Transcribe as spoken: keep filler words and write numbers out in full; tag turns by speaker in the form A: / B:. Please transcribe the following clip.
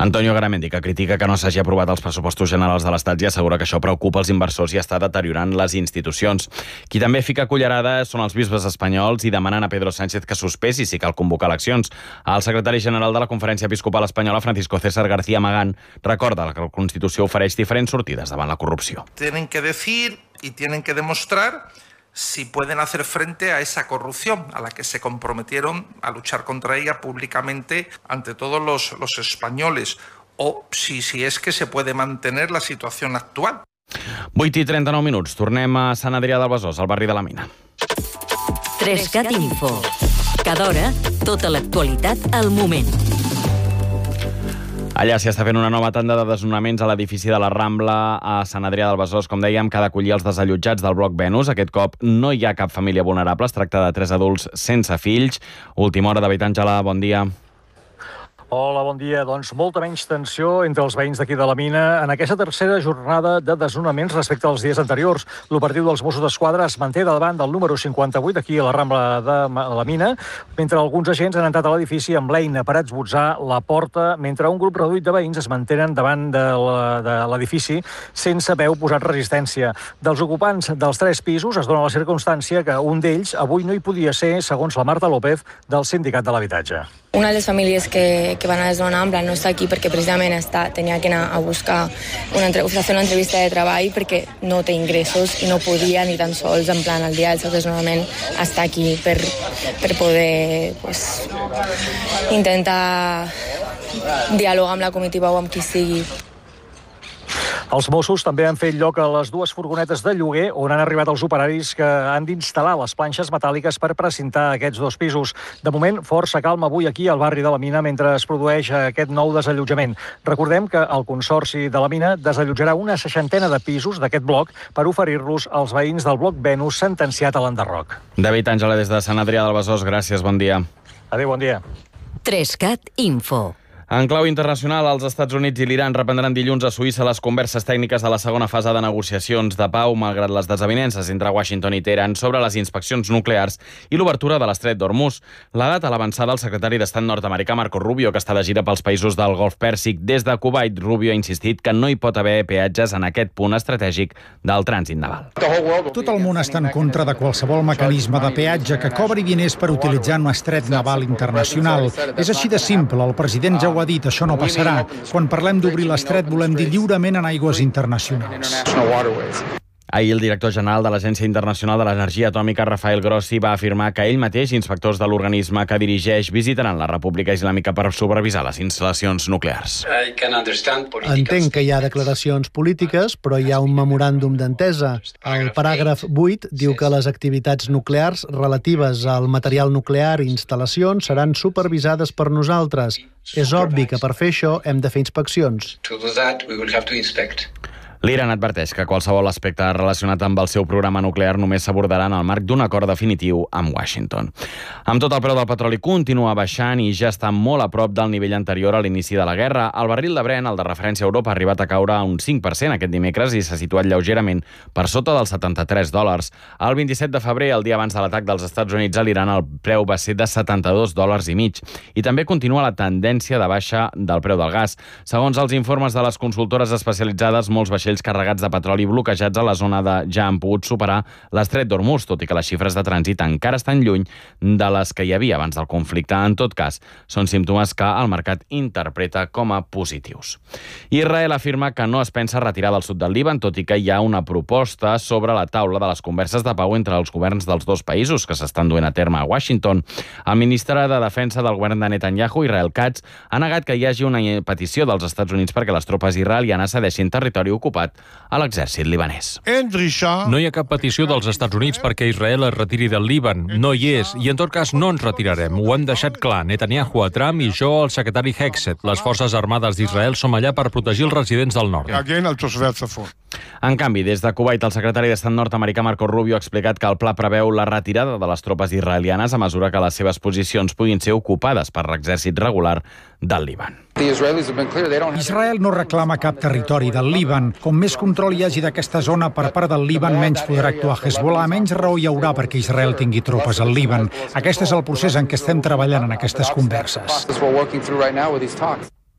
A: Antonio Garamendi, que critica que no s'hagi aprovat els pressupostos generals de l'Estat i assegura que això preocupa els inversors i està deteriorant les institucions. Qui també fica cullerada són els bisbes espanyols i demanen a Pedro Sánchez que sospesi si cal convocar eleccions. El secretari general de la Conferència Episcopal Espanyola, Francisco César García Magán, recorda que la Constitució ofereix diferents sortides davant la corrupció.
B: Tienen que decir y tienen que demostrar si pueden hacer frente a esa corrupción a la que se comprometieron a luchar contra ella públicamente ante todos los, los españoles, o si, si es que se puede mantener la situación actual.
A: vuit i trenta-nou minuts. Tornem a Sant Adrià del Besòs, al barri de la Mina.
C: Trescat Info. Cada hora, tota l'actualitat al moment.
A: Allà s'hi està fent una nova tanda de desnonaments a l'edifici de la Rambla a Sant Adrià del Besòs, com dèiem, que ha d'acollir els desallotjats del bloc Venus. Aquest cop no hi ha cap família vulnerable, es tracta de tres adults sense fills. Última hora, David Àngela, bon dia.
D: Hola, bon dia. Doncs molta menys tensió entre els veïns d'aquí de la Mina en aquesta tercera jornada de desnonaments respecte als dies anteriors. L'operatiu dels Mossos d'Esquadra es manté davant del número cinquanta-vuit aquí a la Rambla de la Mina, mentre alguns agents han entrat a l'edifici amb l'eina per esbotzar la porta, mentre un grup reduït de veïns es mantenen davant de l'edifici sense haver posat resistència. Dels ocupants dels tres pisos es dona la circumstància que un d'ells avui no hi podia ser, segons la Marta López, del Sindicat de l'Habitatge.
E: Una de les famílies que, que van a desnonar en plan no està aquí perquè precisament està, tenia que anar a buscar una, a fer una entrevista de treball perquè no té ingressos i no podia ni tan sols en plan el dia del seu desnonament estar aquí per, per poder pues, intentar dialogar amb la comitiva o amb qui sigui.
D: Els Mossos també han fet lloc a les dues furgonetes de lloguer on han arribat els operaris que han d'instal·lar les planxes metàl·liques per precintar aquests dos pisos. De moment, força calma avui aquí al barri de la Mina mentre es produeix aquest nou desallotjament. Recordem que el Consorci de la Mina desallotjarà una seixantena de pisos d'aquest bloc per oferir-los als veïns del bloc Venus sentenciat a l'enderroc.
A: David Àngela, des de Sant Adrià del Besòs, gràcies, bon dia.
D: Adéu, bon dia.
C: Trescat Info.
A: En clau internacional, els Estats Units i l'Iran reprendran dilluns a Suïssa les converses tècniques de la segona fase de negociacions de pau, malgrat les desavinences entre Washington i Teheran sobre les inspeccions nuclears i l'obertura de l'estret d'Hormuz. La data l'ha avançada el secretari d'Estat nord-americà Marco Rubio, que està de gira pels països del Golf Pèrsic. Des de Kuwait, Rubio ha insistit que no hi pot haver peatges en aquest punt estratègic del trànsit naval.
F: Tot el món està en contra de qualsevol mecanisme de peatge que cobri diners per utilitzar un estret naval internacional. És així de simple, el president ja ho ha dit, això no passarà. Quan parlem d'obrir l'estret, volem dir lliurement en aigües internacionals.
A: Ahir el director general de l'Agència Internacional de l'Energia Atòmica, Rafael Grossi, va afirmar que ell mateix i inspectors de l'organisme que dirigeix visitaran la República Islàmica per supervisar les instal·lacions nuclears.
G: Entenc que hi ha declaracions polítiques, però hi ha un memoràndum d'entesa. El paràgraf vuit diu que les activitats nuclears relatives al material nuclear i instal·lacions seran supervisades per nosaltres. És obvi que per fer això hem de fer inspeccions.
A: L'Iran adverteix que qualsevol aspecte relacionat amb el seu programa nuclear només s'abordarà en el marc d'un acord definitiu amb Washington. Amb tot, el preu del petroli continua baixant i ja està molt a prop del nivell anterior a l'inici de la guerra. El barril de Brent, el de referència a Europa, ha arribat a caure a un cinc per cent aquest dimecres i s'ha situat lleugerament per sota dels setanta-tres dòlars. El vint-i-set de febrer, el dia abans de l'atac dels Estats Units a l'Iran, el preu va ser de setanta-dos dòlars i mig. I també continua la tendència de baixa del preu del gas. Segons els informes de les consultores especialitzades, molts vaixells carregats de petroli bloquejats a la zona de ja han pogut superar l'estret d'Hormuz, tot i que les xifres de trànsit encara estan lluny de les que hi havia abans del conflicte. En tot cas, són símptomes que el mercat interpreta com a positius. Israel afirma que no es pensa retirar del sud del Líban, tot i que hi ha una proposta sobre la taula de les converses de pau entre els governs dels dos països que s'estan duent a terme a Washington. El ministre de Defensa del govern de Netanyahu, Israel Katz, ha negat que hi hagi una petició dels Estats Units perquè les tropes israelianes cedeixin territori ocupat a l'exèrcit libanès.
H: No hi ha cap petició dels Estats Units perquè Israel es retiri del Líban. No hi és, i en tot cas no ens retirarem. Ho hem deixat clar, Netanyahu a Trump i jo al secretari Hexet. Les forces armades d'Israel som allà per protegir els residents del nord.
A: En canvi, des de Kuwait, el secretari d'Estat nord-americà Marco Rubio ha explicat que el pla preveu la retirada de les tropes israelianes a mesura que les seves posicions puguin ser ocupades per l'exèrcit regular del Líban.
F: Israel no reclama cap territori del Líban. Com més control hi hagi d'aquesta zona per part del Líban, menys podrà actuar Hezbollah, menys raó hi haurà perquè Israel tingui tropes al Líban. Aquest és el procés en què estem treballant en aquestes converses.